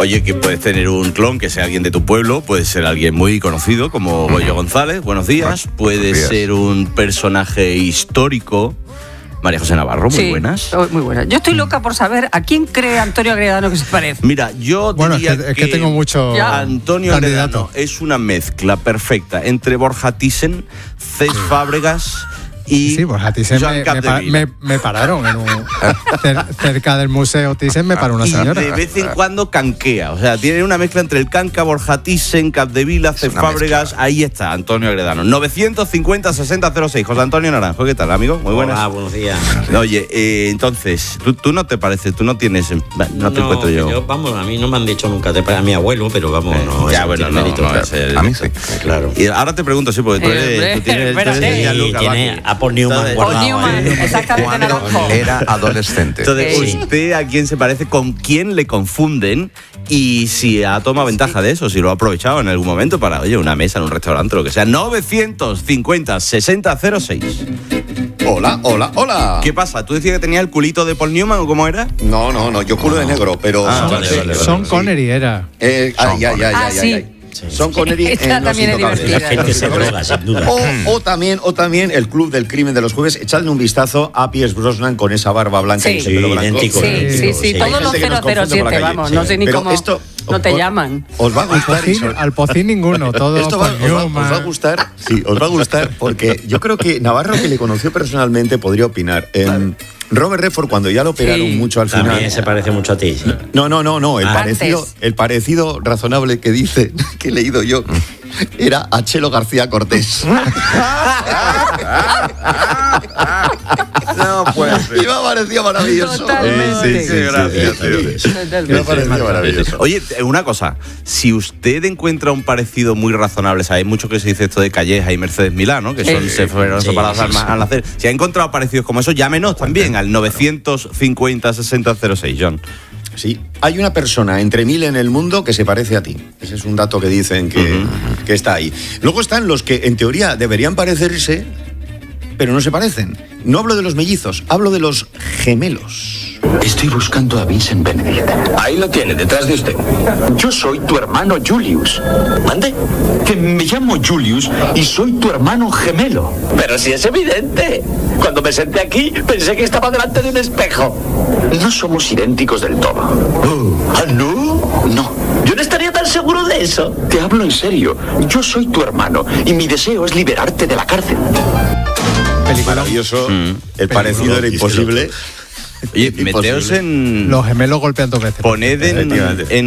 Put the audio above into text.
Oye, que puedes tener un clon que sea alguien de tu pueblo, puede ser alguien muy conocido como Goyo González, buenos días, puede ser un personaje histórico. María José Navarro, muy buenas. Muy buenas. Yo estoy loca por saber a quién cree Antonio Agredano que se parece. Mira, yo diría es que tengo mucho Antonio Agredano es una mezcla perfecta entre Borja Thyssen, Cés Fábregas y sí, Borja Thyssen me pararon cerca del museo Thyssen, me paró una señora. Y de vez en cuando canquea, o sea, tiene una mezcla entre el canca, Borja Thyssen, Capdevila, Cés Fábregas, mezcla. Ahí está Antonio Agredano. 950-6006. José Antonio Naranjo, ¿qué tal, amigo? Muy buenas. Hola, buenos días. Oye, entonces, ¿tú no te pareces? ¿Tú no tienes? No te encuentro yo. Vamos, a mí no me han dicho nunca, a mi abuelo, pero vamos, no. Ya, bueno, no, a mí sí. Claro. Y ahora te pregunto, sí, porque tú tienes a Paul Newman guardado. Exactamente, Naranjo. Era adolescente. Entonces, ¿usted a quién se parece? ¿Con quién le confunden? Y si ha tomado ventaja de eso, si lo ha aprovechado en algún momento para, oye, una mesa en un restaurante, lo que sea. 950-6006. Hola. ¿Qué pasa? ¿Tú decías que tenía el culito de Paul Newman o cómo era? No, yo culo de negro, pero... Sean Connery era. Sí. Son Connery en Los Intocables. La gente se droga, sin duda. O también el Club del Crimen de los Jueves. Echadle un vistazo a Pierce Brosnan con esa barba blanca y ese pelo blanco. Idéntico. Sí. Todos los 007, vamos. No sé ni cómo no te llaman. Os va a gustar. Al Pocín ninguno. Todo esto os va a gustar. Sí, os va a gustar porque yo creo que Navarro, que le conoció personalmente, podría opinar. Robert Redford, cuando ya lo operaron mucho al final... También se parece mucho a ti. ¿Sí? No. El parecido razonable que dice, que he leído yo, era a Chelo García Cortés. No puede ser. Y me ha parecido maravilloso. Totalmente. Sí, gracias. Me ha parecido maravilloso. Oye, una cosa, si usted encuentra un parecido muy razonable, ¿sabes? Hay mucho que se dice esto de Calleja y Mercedes Milá, ¿no? Que se fueron separadas al nacer. Si ha encontrado parecidos como eso, llámenos también al 950-6006, John. Sí, hay una persona entre 1000 en el mundo que se parece a ti. Ese es un dato que dicen que está ahí. Luego están los que en teoría deberían parecerse, pero no se parecen. No hablo de los mellizos, hablo de los gemelos. Estoy buscando a Vincent Benedict. Ahí lo tiene, detrás de usted. Yo soy tu hermano Julius. ¿Mande? Que me llamo Julius y soy tu hermano gemelo. Pero si es evidente. Cuando me senté aquí, pensé que estaba delante de un espejo. No somos idénticos del todo. ¿Ah, no? No. Yo no estaría tan seguro de eso. Te hablo en serio. Yo soy tu hermano y mi deseo es liberarte de la cárcel. Maravilloso. El parecido era imposible. Oye, meteos en... Los gemelos golpean dos veces. Poned en